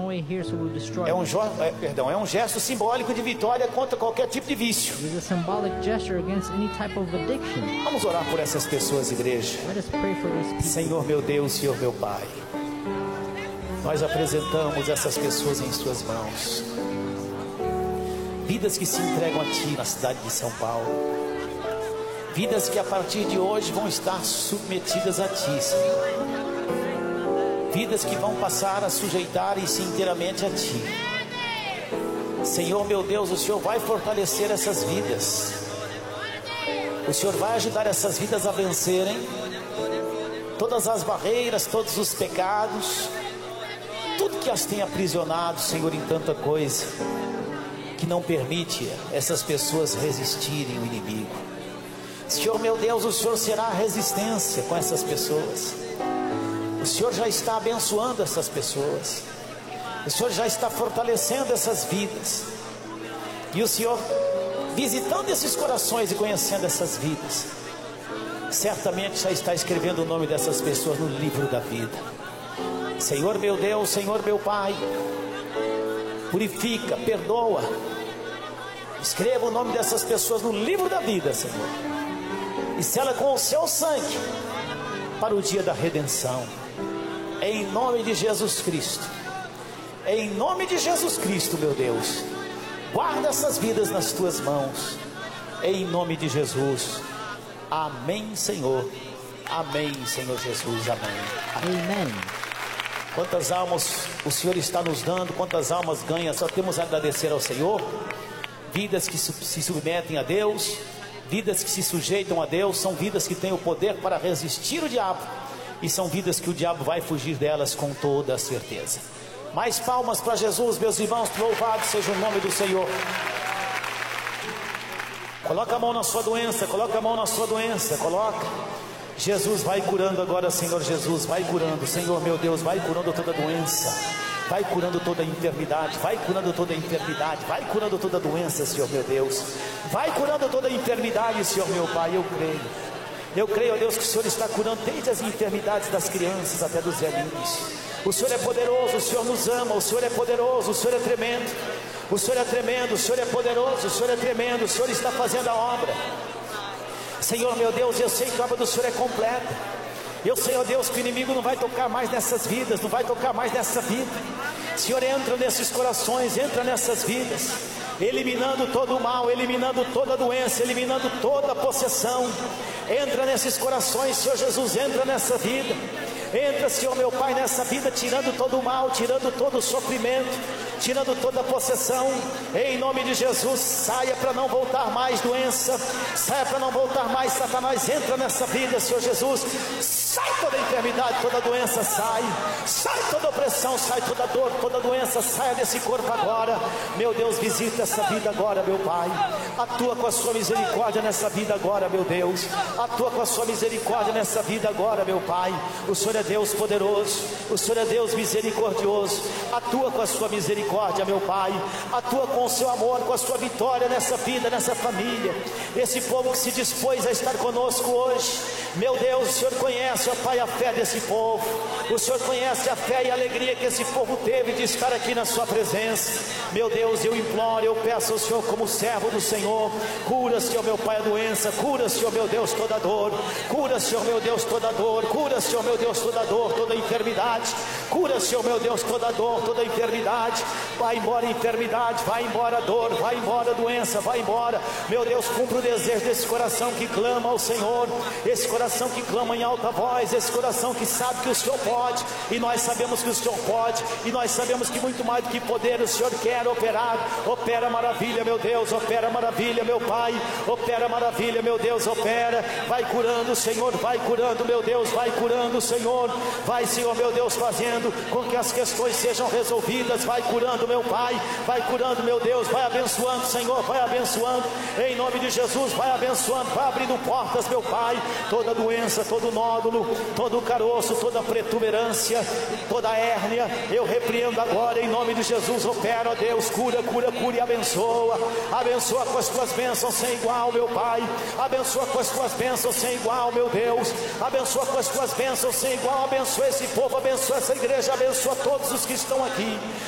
away here, so we'll destroy. É um gesto simbólico de vitória contra qualquer tipo de vício. It is a symbolic gesture against any type of addiction. Vamos orar por essas pessoas, igreja. Let us pray for these people. Senhor meu Deus, Senhor meu Pai, nós apresentamos essas pessoas em suas mãos. Vidas que se entregam a Ti na cidade de São Paulo. Vidas que a partir de hoje vão estar submetidas a Ti, Senhor. Vidas que vão passar a sujeitar-se inteiramente a Ti. Senhor meu Deus, o Senhor vai fortalecer essas vidas. O Senhor vai ajudar essas vidas a vencerem todas as barreiras, todos os pecados, tudo que as tem aprisionado, Senhor, em tanta coisa que não permite essas pessoas resistirem ao inimigo. Senhor meu Deus, o Senhor será a resistência com essas pessoas. O Senhor já está abençoando essas pessoas. O Senhor já está fortalecendo essas vidas. E o Senhor, visitando esses corações e conhecendo essas vidas, certamente já está escrevendo o nome dessas pessoas no livro da vida. Senhor meu Deus, Senhor meu Pai, purifica, perdoa. Escreva o nome dessas pessoas no livro da vida, Senhor, e sela com o seu sangue para o dia da redenção. Em nome de Jesus Cristo. Em nome de Jesus Cristo, meu Deus, guarda essas vidas nas tuas mãos. Em nome de Jesus. Amém, Senhor. Amém, Senhor Jesus. Amém. Amen. Quantas almas o Senhor está nos dando, quantas almas ganha, só temos a agradecer ao Senhor. Vidas que se submetem a Deus, vidas que se sujeitam a Deus, são vidas que têm o poder para resistir o diabo, e são vidas que o diabo vai fugir delas com toda a certeza. Mais palmas para Jesus, meus irmãos, louvado seja o nome do Senhor. Coloca a mão na sua doença, coloca a mão na sua doença, coloca. Jesus vai curando agora, Senhor Jesus, vai curando, Senhor meu Deus, vai curando toda doença, vai curando toda enfermidade, vai curando toda enfermidade, vai curando toda doença, Senhor meu Deus, vai curando toda enfermidade, Senhor meu Pai, eu creio, ó Deus, que o Senhor está curando desde as enfermidades das crianças até dos velhinhos. O Senhor é poderoso, o Senhor nos ama, o Senhor é poderoso, o Senhor é tremendo, o Senhor é tremendo, o Senhor é poderoso, o Senhor é tremendo, o Senhor está fazendo a obra. Senhor meu Deus, eu sei que a obra do Senhor é completa. Eu sei, ó Deus, que o inimigo não vai tocar mais nessas vidas, não vai tocar mais nessa vida. Senhor, entra nesses corações, entra nessas vidas, eliminando todo o mal, eliminando toda a doença, eliminando toda a possessão. Entra nesses corações, Senhor Jesus, entra nessa vida. Entra, Senhor meu Pai, nessa vida, tirando todo o mal, tirando todo o sofrimento, tirando toda a possessão. Em nome de Jesus, saia para não voltar mais doença, saia para não voltar mais Satanás. Entra nessa vida, Senhor Jesus. Sai toda enfermidade, toda doença, sai toda opressão, sai toda dor, toda doença, saia desse corpo agora. Meu Deus, visita essa vida agora, meu Pai. Atua com a sua misericórdia nessa vida agora, meu Deus. Atua com a sua misericórdia nessa vida agora, meu Pai. O Senhor é Deus poderoso, o Senhor é Deus misericordioso. Atua com a sua misericórdia, meu Pai. Atua com o seu amor, com a sua vitória nessa vida, nessa família. Esse povo que se dispôs a estar conosco hoje, meu Deus, o Senhor conhece, ó Pai, a fé desse povo. O Senhor conhece a fé e a alegria que esse povo teve de estar aqui na sua presença. Meu Deus, eu imploro, eu peço ao Senhor como servo do Senhor, cura, Senhor meu Pai, a doença, cura, Senhor meu Deus, toda dor, cura, Senhor meu Deus, toda dor, cura, Senhor meu Deus, toda dor, toda enfermidade, cura, Senhor meu Deus, toda dor, toda enfermidade. Vai embora enfermidade, vai embora dor, vai embora doença, vai embora. Meu Deus, cumpra o desejo desse coração que clama ao Senhor, esse coração que clama em alta voz, esse coração que sabe que o Senhor pode, e nós sabemos que o Senhor pode, e nós sabemos que muito mais do que poder o Senhor quer operar. Opera maravilha, meu Deus, opera maravilha, meu Pai, opera maravilha, meu Deus, opera. Vai curando, Senhor, vai curando, meu Deus, vai curando, Senhor. Vai, Senhor, meu Deus, fazendo com que as questões sejam resolvidas. Vai curando, meu Pai, vai curando, meu Deus, vai abençoando, Senhor, vai abençoando, em nome de Jesus, vai abençoando, vai abrindo portas, meu Pai. Toda doença, todo nódulo, todo caroço, toda protuberância, toda hérnia, eu repreendo agora, em nome de Jesus. Opera, ó Deus, cura, cura, cura e abençoa. Abençoa com as tuas bênçãos sem igual, meu Pai. Abençoa com as tuas bênçãos sem igual, meu Deus. Abençoa com as tuas bênçãos sem igual. Abençoa esse povo, abençoa essa igreja, abençoa todos os que estão aqui.